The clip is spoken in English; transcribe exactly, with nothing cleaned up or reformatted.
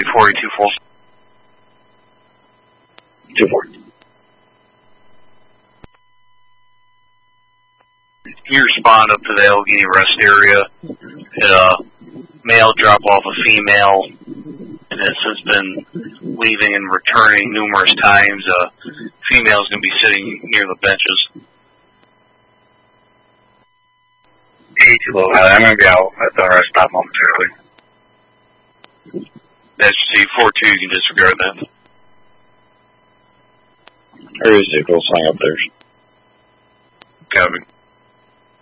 four eight two four. two four. You respond up to the Allegheny Rest area. Uh, male drop off a female, and this has been leaving and returning numerous times. Uh, female's going to be sitting near the benches. eighty-two low. I'm going to be out at the rest stop momentarily. That's C four two, you can disregard that. Or is it go swing up there? Copy.